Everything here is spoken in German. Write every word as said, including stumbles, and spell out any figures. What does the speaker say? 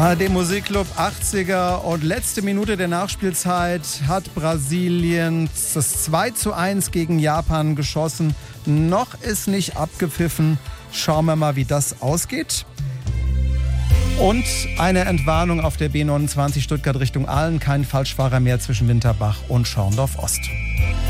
A R D Musikclub achtziger und letzte Minute der Nachspielzeit hat Brasilien das zwei zu eins gegen Japan geschossen. Noch ist nicht abgepfiffen. Schauen wir mal, wie das ausgeht. Und eine Entwarnung auf der B neunundzwanzig Stuttgart Richtung Aalen. Kein Falschfahrer mehr zwischen Winterbach und Schorndorf Ost.